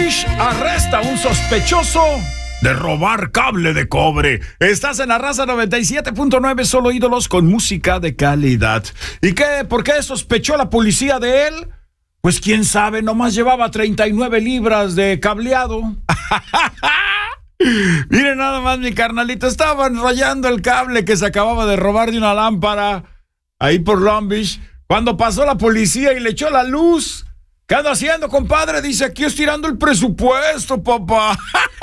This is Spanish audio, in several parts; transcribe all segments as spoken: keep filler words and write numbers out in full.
Beach arresta a un sospechoso de robar cable de cobre. Estás en la Raza noventa y siete punto nueve, solo ídolos con música de calidad. ¿Y qué? ¿Por qué sospechó la policía de él? Pues quién sabe, nomás llevaba treinta y nueve libras de cableado. Miren nada más, mi carnalito, estaba enrollando el cable que se acababa de robar de una lámpara ahí por Long Beach, cuando pasó la policía y le echó la luz. ¿Qué ando haciendo, compadre? Dice, aquí estirando el presupuesto, papá.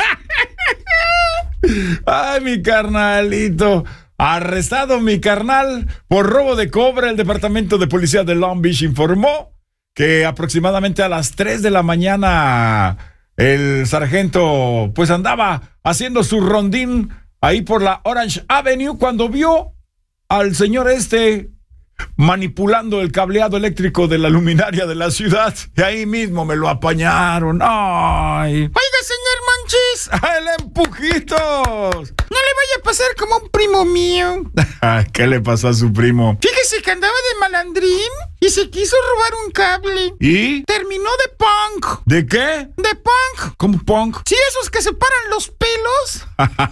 Ay, mi carnalito. Arrestado mi carnal por robo de cobre. El Departamento de Policía de Long Beach informó que aproximadamente a las tres de la mañana el sargento pues andaba haciendo su rondín ahí por la Orange Avenue cuando vio al señor este manipulando el cableado eléctrico de la luminaria de la ciudad, y ahí mismo me lo apañaron. Ay. Oiga, señor Monchis, ¡el empujitos! No le vaya a pasar como un primo mío. ¿Qué le pasó a su primo? Fíjese que andaba de malandrín y se quiso robar un cable. ¿Y? Terminó de punk. ¿De qué? De punk. ¿Cómo punk? Sí, esos que se paran los pelos.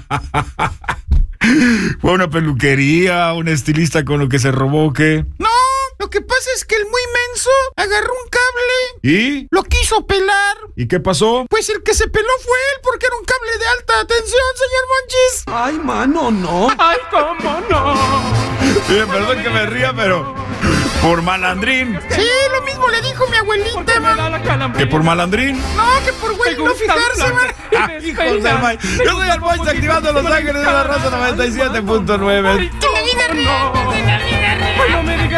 ¿Fue una peluquería, un estilista con lo que se robó o qué? No, lo que pasa es que el muy menso agarró un cable. ¿Y? Lo quiso pelar. ¿Y qué pasó? Pues el que se peló fue él, porque era un cable de alta tensión, señor Monchis. Ay, mano, no. Ay, cómo no. Bien, perdón que me ría, pero por malandrín. Sí, lo mismo le dijo mi abuelita, man. ¿Que por malandrín? No, que por güey no fijarse, man. Ah, hijos de May. Yo soy el Mois activando Los Ángeles de la Raza noventa y siete punto nueve. De la vida real, de la vida real.